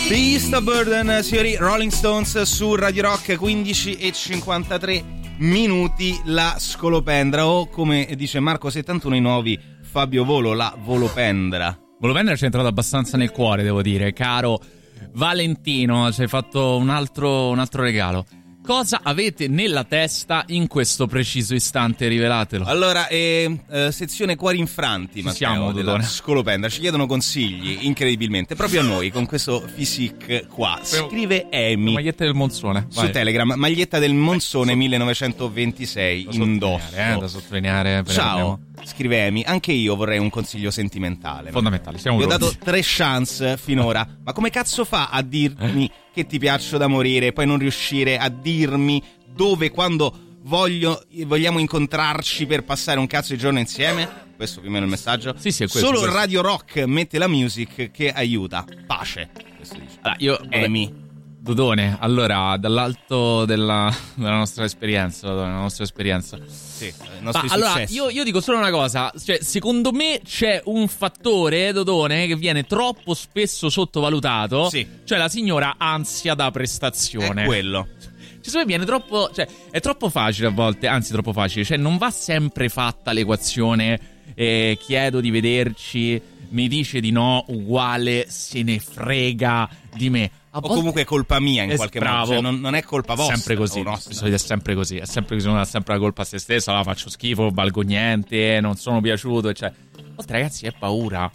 Beast of Burden, signori, Rolling Stones su Radio Rock, 15:53 minuti, la scolopendra, o come dice Marco 71 i nuovi Fabio Volo, la volopendra. Volopendra ci è entrato abbastanza nel cuore, devo dire, caro Valentino, ci hai fatto un altro regalo. Cosa avete nella testa in questo preciso istante? Rivelatelo. Allora, sezione cuori infranti, Matteo, siamo, della scolopendra. Ci chiedono consigli, incredibilmente, proprio a noi, con questo physique qua. Scrive Amy. Maglietta del Monsone. Vai. Su Telegram, maglietta del Monsone 1926, indosso. Da sottolineare. Ciao, scrive Amy, anche io vorrei un consiglio sentimentale. Fondamentale, siamo Vi ho pronti. dato 3 chance finora, ma come cazzo fa a dirmi che ti piaccio da morire e poi non riuscire a dirmi dove, quando vogliamo incontrarci per passare un cazzo di giorno insieme? Questo più o meno il messaggio. Sì, è questo. Solo questo. Radio Rock mette la music che aiuta. Pace. Questo dice. Allora, io Amy. Dodone, allora, dall'alto della nostra esperienza, Sì, i nostri allora, successi. io dico solo una cosa, cioè, secondo me c'è un fattore, Dodone, che viene troppo spesso sottovalutato, Sì. cioè la signora ansia da prestazione. È quello. Cioè, viene troppo, cioè, è troppo facile a volte, anzi troppo facile, cioè non va sempre fatta l'equazione, chiedo di vederci, mi dice di no, uguale, se ne frega di me. O comunque è colpa mia in qualche modo, cioè, non è colpa vostra. Sempre così, di solito è sempre così, uno ha sempre la colpa a se stesso, la faccio schifo, valgo niente, non sono piaciuto, cioè. A volte, ragazzi, è paura.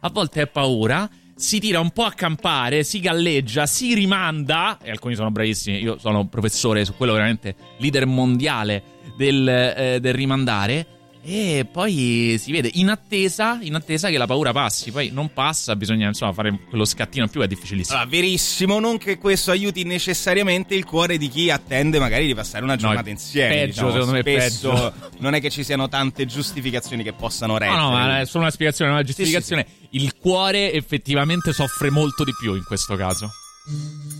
Si tira un po' a campare, si galleggia, si rimanda, e alcuni sono bravissimi, io sono professore su quello, veramente leader mondiale del rimandare, e poi si vede in attesa che la paura passi. Poi non passa, bisogna insomma fare quello scattino in più, è difficilissimo. Allora, verissimo, non che questo aiuti necessariamente il cuore di chi attende magari di passare una giornata insieme. Peggio, diciamo. secondo me è Spesso peggio. Non è che ci siano tante giustificazioni che possano reggere. No, ma è solo una spiegazione, una giustificazione. Sì. Il cuore effettivamente soffre molto di più in questo caso.